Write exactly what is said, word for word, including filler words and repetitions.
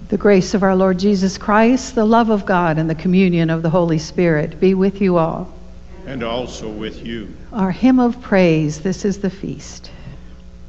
The grace of our Lord Jesus Christ, the love of God, and the communion of the Holy Spirit be with you all. And also with you. Our hymn of praise, This is the Feast.